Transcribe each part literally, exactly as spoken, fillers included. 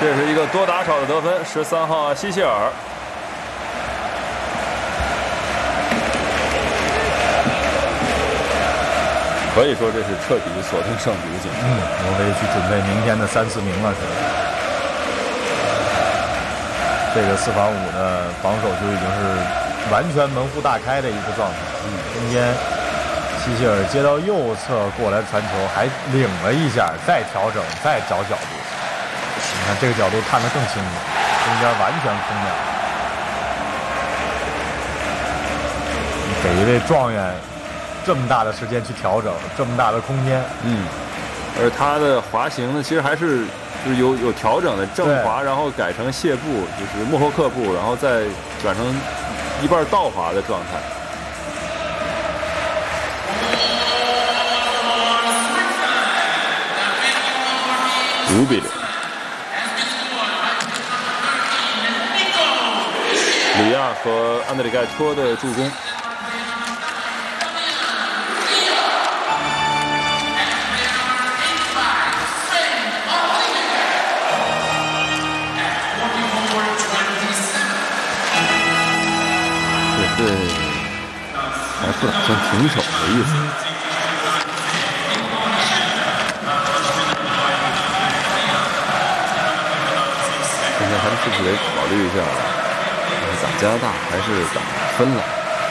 这是一个多打少的得分，十三号希希尔。可以说这是彻底锁定胜局的进程。 嗯，挪威去准备明天的三四名了，是吧？这个四防五的防守就已经是完全门户大开的一个状态。嗯，中间希希尔接到右侧过来传球，还领了一下，再调整，再找角度。你看这个角度看得更清楚，中间完全空掉。给一位状元这么大的时间去调整，这么大的空间， 嗯，而他的滑行呢，其实还是就是有有调整的，正滑，然后改成卸步，就是幕后克步，然后再转成一半倒滑的状态。五比零，里亚和安德里盖托的助攻。对，还不打算停手的意思。现在还是不是得考虑一下，打加拿大还是打芬兰？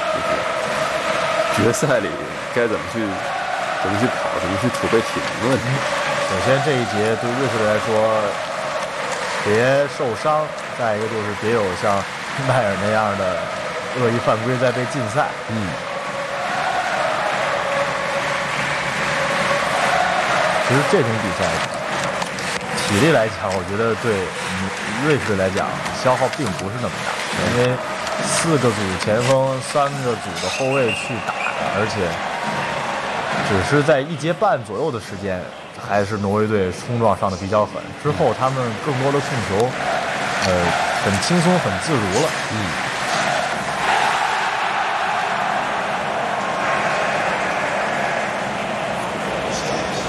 就是决赛里该怎么去怎么去跑，怎么去储备体能的问题。 首先这一节对瑞士队来说，别受伤；再一个就是别有像迈尔那样的恶意犯规在被禁赛。 嗯， 其实这种比赛体力来讲，我觉得对瑞士来讲消耗并不是那么大，因为四个组前锋、三个组的后卫去打，而且只是在一节半左右的时间，还是挪威队冲撞上的比较狠。之后他们更多的控球，呃，很轻松、很自如了。 嗯。